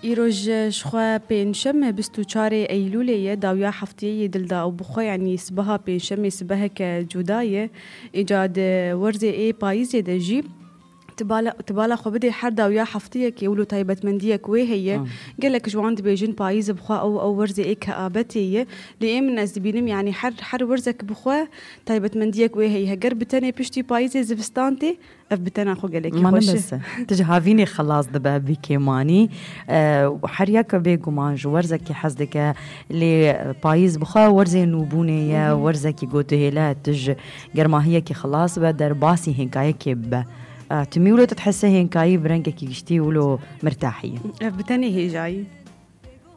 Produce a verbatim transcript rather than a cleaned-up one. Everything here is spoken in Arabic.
إيروج شخوا بينشم بستو شاري أيلولية داويا حفتية دلدا أو بخوا يعني سبها بينشم سبها كجوداية إيجاد ورزي إيه بايزي دجي تبالا تبالا خو بدي حردا ويا حفتيه كيولو تايبت منديك وي هي آه. قال لك جوان بيجن بايز بخوا او او ورزه اي كابتيه لي من الناس بينم يعني حر حر ورزك بخوا تايبت منديك وي هي قرب تاني بشتي بايز زفستانتي اف بتنا خو قال لك ما بس تجهافيني خلاص دبا بكيماني أه وحرياك بيغمان ورزك حزدك اللي بايز بخوا ورزه نوبونيه ورزك غوتهلا تج قرما هي كي خلاص بدر باسي هنكايه كب تميولو تتحسي هنكاي برنكك يشتي ولو مرتاحيه بتاني هي جاي